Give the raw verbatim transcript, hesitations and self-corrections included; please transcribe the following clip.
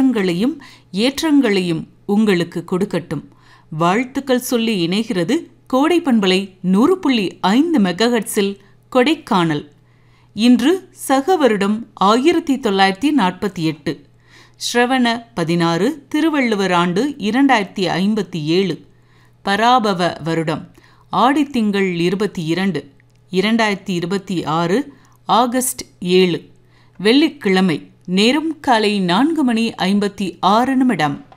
மாற்றங்களையும் ஏற்றங்களையும் உங்களுக்கு கொடுக்கட்டும். வாழ்த்துக்கள் சொல்லி இணைகிறது கோடை பண்பலை நூறு புள்ளி ஐந்து மெகாஹெட்ஸில் கொடைக்கானல். இன்று சக வருடம் ஆயிரத்தி தொள்ளாயிரத்தி நாற்பத்தி எட்டு ஸ்ரவண பதினாறு திருவள்ளுவர் ஆண்டு இரண்டாயிரத்தி ஐம்பத்தி ஏழு பராபவ வருடம் ஆடித்திங்கள் இருபத்தி இரண்டு இரண்டாயிரத்தி இருபத்தி ஆறு ஆகஸ்ட் ஏழு வெள்ளிக்கிழமை. நேரம் காலை நான்கு மணி ஐம்பத்தி ஆறு நிமிடம்.